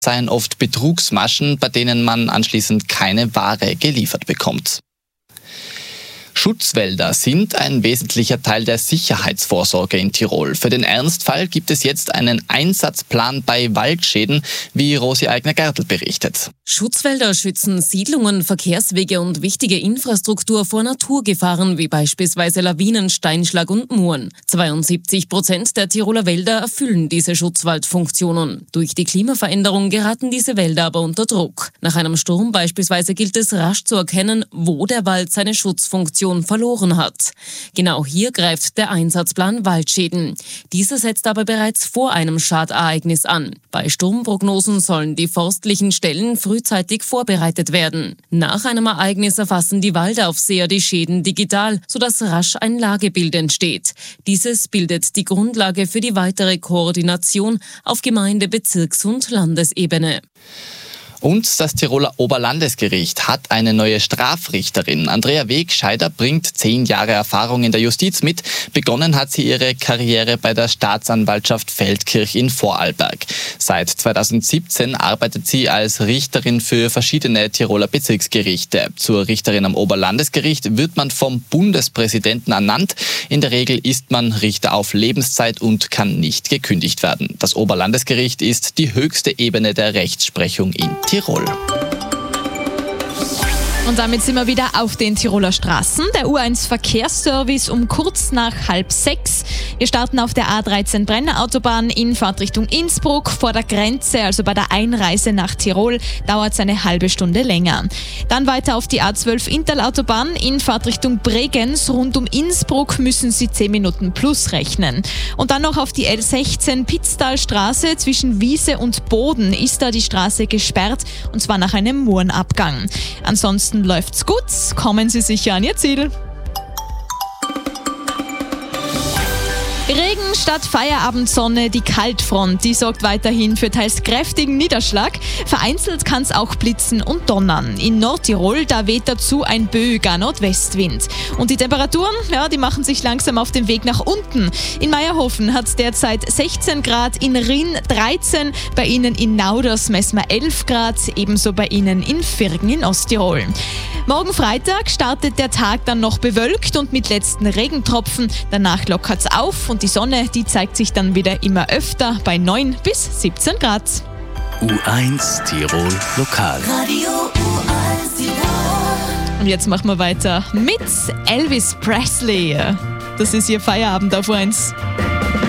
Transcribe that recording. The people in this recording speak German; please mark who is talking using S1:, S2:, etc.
S1: seien oft Betrugsmaschen, bei denen man anschließend keine Ware geliefert bekommt. Schutzwälder sind ein wesentlicher Teil der Sicherheitsvorsorge in Tirol. Für den Ernstfall gibt es jetzt einen Einsatzplan bei Waldschäden, wie Rosi Eigner-Gertl berichtet.
S2: Schutzwälder schützen Siedlungen, Verkehrswege und wichtige Infrastruktur vor Naturgefahren wie beispielsweise Lawinen, Steinschlag und Mooren. 72% der Tiroler Wälder erfüllen diese Schutzwaldfunktionen. Durch die Klimaveränderung geraten diese Wälder aber unter Druck. Nach einem Sturm beispielsweise gilt es rasch zu erkennen, wo der Wald seine Schutzfunktion verloren hat. Genau hier greift der Einsatzplan Waldschäden. Dieser setzt aber bereits vor einem Schadereignis an. Bei Sturmprognosen sollen die forstlichen Stellen frühzeitig vorbereitet werden. Nach einem Ereignis erfassen die Waldaufseher die Schäden digital, sodass rasch ein Lagebild entsteht. Dieses bildet die Grundlage für die weitere Koordination auf Gemeinde-, Bezirks- und Landesebene.
S1: Und das Tiroler Oberlandesgericht hat eine neue Strafrichterin. Andrea Wegscheider bringt 10 Jahre Erfahrung in der Justiz mit. Begonnen hat sie ihre Karriere bei der Staatsanwaltschaft Feldkirch in Vorarlberg. Seit 2017 arbeitet sie als Richterin für verschiedene Tiroler Bezirksgerichte. Zur Richterin am Oberlandesgericht wird man vom Bundespräsidenten ernannt. In der Regel ist man Richter auf Lebenszeit und kann nicht gekündigt werden. Das Oberlandesgericht ist die höchste Ebene der Rechtsprechung in Tirol.
S3: Und damit sind wir wieder auf den Tiroler Straßen. Der U1 Verkehrsservice um kurz nach 5:30. Wir starten auf der A13 Brenner Autobahn in Fahrtrichtung Innsbruck. Vor der Grenze, also bei der Einreise nach Tirol, dauert es eine halbe Stunde länger. Dann weiter auf die A12 Interlautobahn in Fahrtrichtung Bregenz. Rund um Innsbruck müssen Sie 10 Minuten plus rechnen. Und dann noch auf die L16 Pitztalstraße. Zwischen Wiese und Boden ist da die Straße gesperrt, und zwar nach einem Murenabgang. Ansonsten läuft's gut, kommen Sie sicher an Ihr Ziel. Regen statt Feierabendsonne, die Kaltfront, die sorgt weiterhin für teils kräftigen Niederschlag. Vereinzelt kann es auch blitzen und donnern. In Nordtirol, da weht dazu ein böiger Nordwestwind. Und die Temperaturen, ja, die machen sich langsam auf den Weg nach unten. In Meierhofen hat es derzeit 16 Grad, in Rinn 13, bei Ihnen in Nauders messen wir 11 Grad, ebenso bei Ihnen in Virgen in Osttirol. Morgen Freitag startet der Tag dann noch bewölkt und mit letzten Regentropfen. Danach lockert es auf und die Sonne, die zeigt sich dann wieder immer öfter bei 9 bis 17 Grad.
S4: U1 Tirol Lokal.
S5: Radio U1 Tirol.
S3: Und jetzt machen wir weiter mit Elvis Presley. Das ist Ihr Feierabend auf U1.